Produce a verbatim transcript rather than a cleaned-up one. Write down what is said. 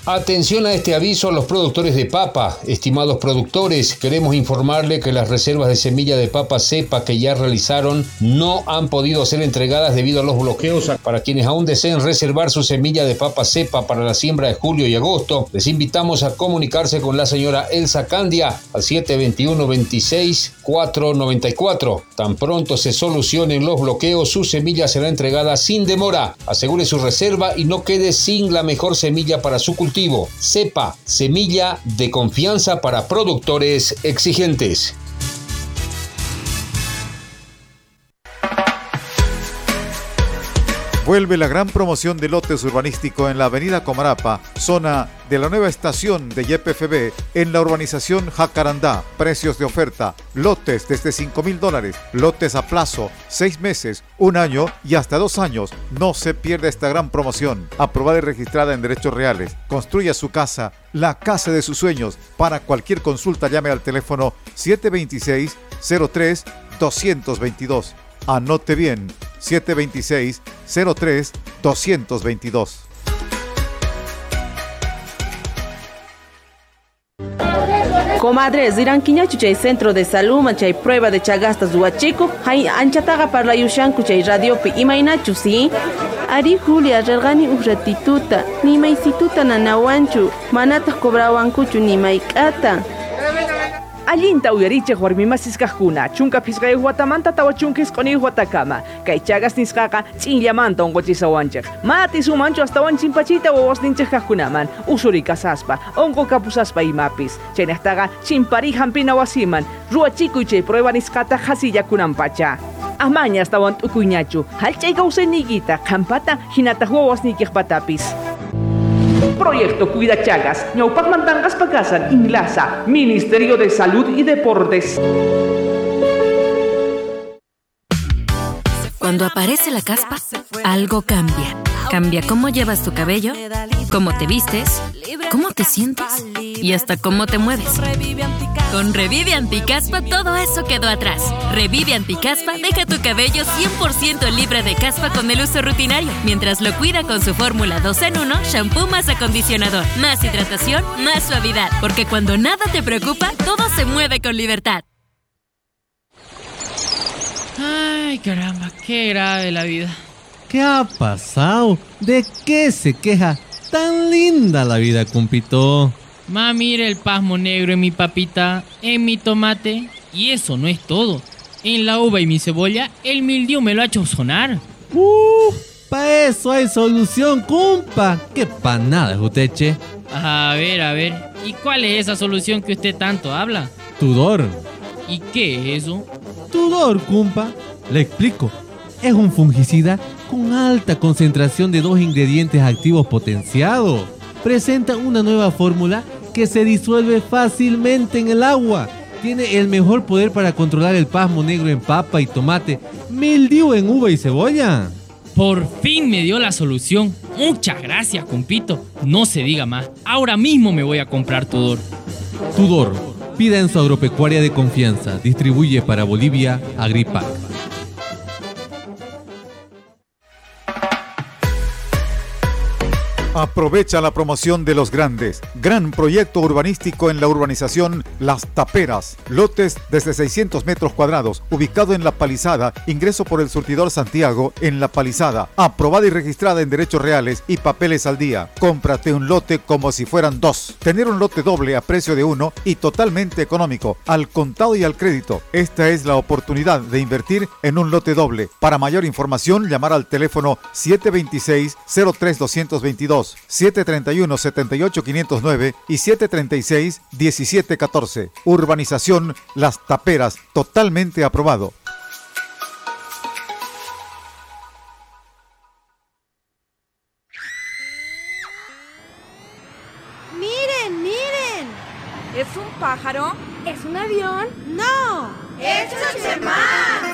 Atención a este aviso a los productores de papa. Estimados productores, queremos informarle que las reservas de semilla de papa cepa que ya realizaron no han podido ser entregadas debido a los bloqueos. Para quienes aún deseen reservar su semilla de papa cepa para la siembra de julio y agosto, les invitamos a comunicarse con la señora Elsa Candia al siete dos uno, veintiséis, cuatrocientos noventa y cuatro. Tan pronto se solucionen los bloqueos, su semilla será entregada sin demora. Asegure su reserva y no quede sin la mejor semilla para su cultivo. Cepa, semilla de confianza para productores exigentes. Vuelve la gran promoción de lotes urbanístico en la avenida Comarapa, zona de la nueva estación de Y P F B, en la urbanización Jacarandá. Precios de oferta: lotes desde cinco mil dólares, lotes a plazo, seis meses, un año y hasta dos años. No se pierda esta gran promoción. Aprobada y registrada en derechos reales. Construya su casa, la casa de sus sueños. Para cualquier consulta llame al teléfono siete dos seis, cero tres, dos dos dos. Anote bien, siete dos seis, cero tres, dos dos dos. Comadres, dirán quiñachuchay centro de salud machay prueba de chagastas huachico, hay anchataga para la yushanku chay radiopi imainachu, ¿sí? Ari Julia relgani urratituta, ni maisituta nanawanchu, manata cobrawankuchu ni maikata. Allinta uyariche warmimasisqakuna chunka pisqay huatamanta tawa chunkis qoni huatakama kay chagas nisqaqa ch'illamanta onqochisawanchik mati sumanchu astawan chimpachita wawasninchikkunaman usuri kasaspa onqo kapusaspa imapis chaynaqtaqa chimpari hampina wasiman ruachikuy chay prueba nisqata hasillakunanpacha amaña astawan t'ukuyñachu hallchay kawsayniykita qampata hinata wawasniykipatapis. Proyecto Cuida Chagas, ñawpak mantangas pagasan, Inlasa, Ministerio de Salud y Deportes. Cuando aparece la caspa, algo cambia. Cambia cómo llevas tu cabello, cómo te vistes, cómo te sientes y hasta cómo te mueves. Con Revive Anticaspa todo eso quedó atrás. Revive Anticaspa deja tu cabello cien por ciento libre de caspa con el uso rutinario, mientras lo cuida con su fórmula dos en uno, shampoo más acondicionador, más hidratación, más suavidad. Porque cuando nada te preocupa, todo se mueve con libertad. Ay, caramba, qué grave la vida. ¿Qué ha pasado? ¿De qué se queja? Tan linda la vida, compito. Ma, mire el pasmo negro en mi papita, en mi tomate. Y eso no es todo. En la uva y mi cebolla, el mildiu me lo ha hecho sonar. Uh, pa' eso hay solución, compa. Qué panada, Juteche. A ver, a ver. ¿Y cuál es esa solución que usted tanto habla? Tudor. ¿Y qué es eso? Tudor, compa. Le explico. Es un fungicida con alta concentración de dos ingredientes activos potenciados. Presenta una nueva fórmula que se disuelve fácilmente en el agua. Tiene el mejor poder para controlar el pasmo negro en papa y tomate, mildiu en uva y cebolla. Por fin me dio la solución. Muchas gracias, compito. No se diga más. Ahora mismo me voy a comprar Tudor. Tudor. Pida en su agropecuaria de confianza. Distribuye para Bolivia Agripac. Aprovecha la promoción de los grandes. Gran proyecto urbanístico en la urbanización Las Taperas. Lotes desde seiscientos metros cuadrados, ubicado en La Palizada, ingreso por el surtidor Santiago en La Palizada. Aprobada y registrada en derechos reales y papeles al día. Cómprate un lote como si fueran dos. Tener un lote doble a precio de uno y totalmente económico, al contado y al crédito. Esta es la oportunidad de invertir en un lote doble. Para mayor información, llamar al teléfono siete dos seis, cero tres, dos dos dos. siete tres uno, siete ocho cinco cero nueve y siete tres seis, uno siete uno cuatro. Urbanización Las Taperas, totalmente aprobado. ¡Miren, miren! ¿Es un pájaro? ¿Es un avión? ¡No! ¡Es Chochemán!